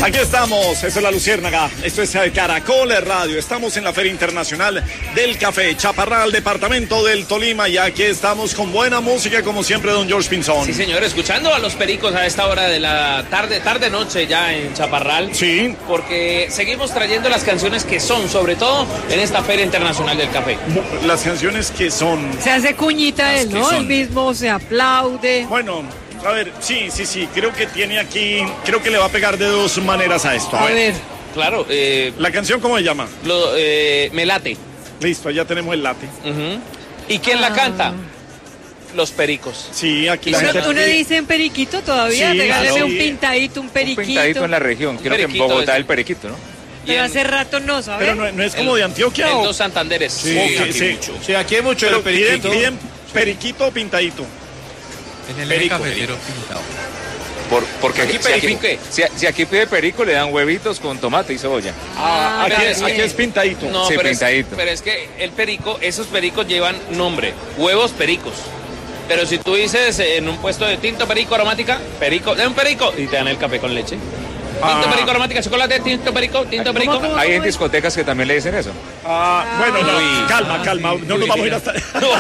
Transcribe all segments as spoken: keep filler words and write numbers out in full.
Aquí estamos, esto es La Luciérnaga, esto es Caracol Radio, estamos en la Feria Internacional del Café, Chaparral, departamento del Tolima, y aquí estamos con buena música, como siempre, don George Pinzón. Sí, señor, escuchando a los pericos a esta hora de la tarde, tarde-noche ya en Chaparral. Sí. Porque seguimos trayendo las canciones que son, sobre todo en esta Feria Internacional del Café. Las canciones que son... Se hace cuñita él, ¿no? El mismo se aplaude. Bueno... A ver, sí, sí, sí, creo que tiene aquí, creo que le va a pegar de dos maneras a esto. A, a ver. ver. Claro. Eh, ¿La canción cómo se llama? Lo, eh, me late. Listo, ya tenemos el late. Uh-huh. ¿Y quién ah. la canta? Los pericos. Sí, aquí la uno, gente... ¿Uno dice en periquito todavía? Sí, regáleme sí. un pintadito, un periquito. Un pintadito en la región, creo que en Bogotá ese. el periquito, ¿no? Pero en... hace rato no, ¿sabes? Pero no, no es como el, de Antioquia, en ¿o? dos Santanderes. Sí, okay, aquí sí. mucho. Sí, aquí hay mucho Pero del periquito. Piden, piden periquito o pintadito. En el Perico, cafetero perico. pintado. Por, porque ¿Aquí aquí, perico si, aquí, qué? si, si aquí pide perico, le dan huevitos con tomate y cebolla. Ah, aquí, es, bien. aquí es pintadito. No, Sí, pero, pintadito. Es, pero es que el perico, esos pericos llevan nombre, huevos pericos. Pero si tú dices en un puesto de tinto perico aromática, perico, de un perico, y te dan el café con leche. Tinto Ah. perico aromática, chocolate, tinto perico, tinto perico. Hay en discotecas que también le dicen eso. Ah, bueno, no, Uy. calma, calma, no nos vamos a ir hasta...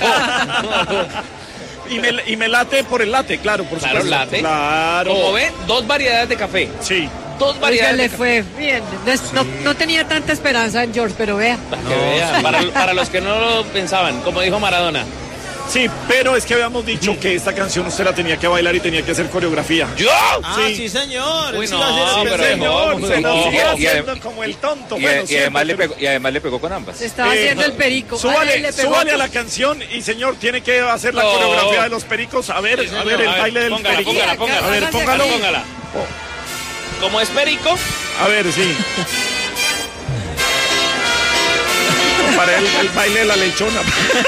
y, me, y me late por el late, claro, por Claro, supuesto. late. Claro. Como ve, dos variedades de café. Sí. Dos Oiga, variedades le de café. fue bien. No, es- no, no tenía tanta esperanza en George, pero vea. Para que vea, para, para los que no lo pensaban, como dijo Maradona. Sí, pero es que habíamos dicho que esta canción usted la tenía que bailar y tenía que hacer coreografía. ¿Yo? Ah, sí, sí señor. Uy, Sí no, va a hacer- pero Señor, dejó, se nos dejó. iba Y- y- haciendo como el tonto. Y, Bueno, y siempre, además le pero- pegó, y además le pegó con ambas. Se estaba Eh, haciendo el perico. Ay, Súbale, le pegó. súbale a la canción y señor, tiene que hacer la No. coreografía de los pericos. A ver, Sí, a ver el señor. A ver, baile del póngala, perico. póngala, póngala. A ver, Hágase póngalo. aquí. Póngala. Como es perico, A ver, sí. Para el, el baile de la lechona.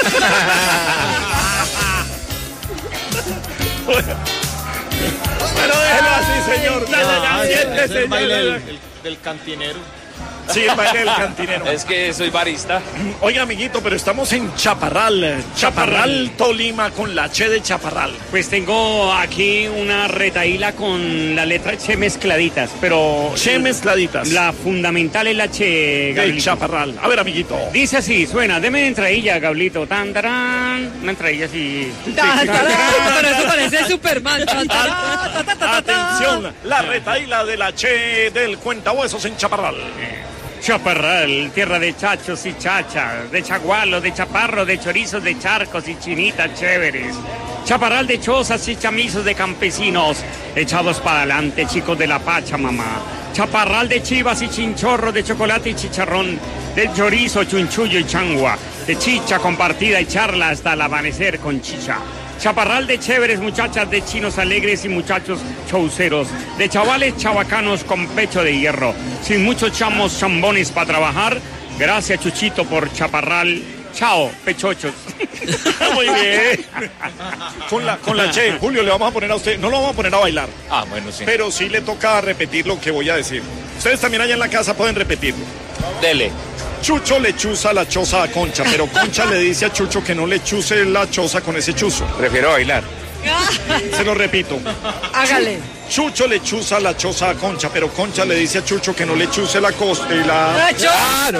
Bueno, déjelo así, señor. Ya, ya, ya, Ah, ese- ese es siéntese, el ya, baile ya, del, ya. del- del cantinero. Sí, el baile del cantinero. es que soy barista. Oiga, amiguito, pero estamos en Chaparral. Chaparral, Tolima, con la Che de Chaparral. Pues tengo aquí una retaíla con la letra Che mezcladitas, pero Che mezcladitas. la fundamental es la Che, de Gablito. Chaparral. A ver, amiguito. Dice así, suena, deme entradilla, Gablito, tan, tarán, una entradilla así. Ta, ta, ta, pero eso parece Superman. Ta, ta, ta, ta, ta, ta, ta. Atención, la retaíla de la Che del Cuentahuesos en Chaparral. Chaparral, tierra de chachos y chachas, de chagualos, de chaparros, de chorizos, de charcos y chinitas chéveres. Chaparral de chozas y chamizos de campesinos, echados para adelante, chicos de la pacha, mamá. Chaparral de chivas y chinchorros, de chocolate y chicharrón, del chorizo, chunchullo y changua, de chicha compartida y charla hasta el amanecer con chicha. Chaparral de chéveres muchachas, de chinos alegres y muchachos chauceros, de chavales chavacanos con pecho de hierro, sin muchos chamos chambones para trabajar. Gracias, Chuchito, por Chaparral. Chao, pechochos. Muy bien. Con la, con la Che, Julio, le vamos a poner a usted, no lo vamos a poner a bailar, Ah, bueno, sí. pero sí le toca repetir lo que voy a decir. Ustedes también allá en la casa pueden repetirlo. Dele. Chucho le chuza la choza a Concha, pero Concha le dice a Chucho que no le chuse la choza con ese chuzo. Prefiero bailar. Se lo repito. Hágale. Chucho le chuza la choza a Concha, pero Concha le dice a Chucho que no le chuse la costa y la... Nacho.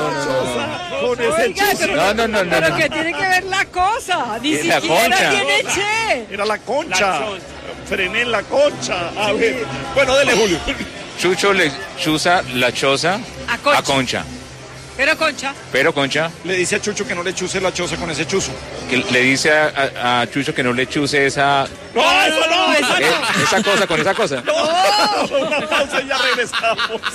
Con ese Oiga, chuzo. pero, No, no, no, no, pero no. que tiene que ver la cosa. Ni Es la siquiera Concha. tiene Che. Era la Concha. La choza. Frené en la Concha. A ver. Bueno, dele, Julio. Chucho le chuza la choza A Concha. a Concha. Pero Concha. Pero Concha Le dice a Chucho que no le chuse la choza con ese chuzo. que le dice a, a- a Chucho que no le chuse esa, ¡No, eso no! eso eh, esa cosa con esa cosa. Una pausa y ya regresamos.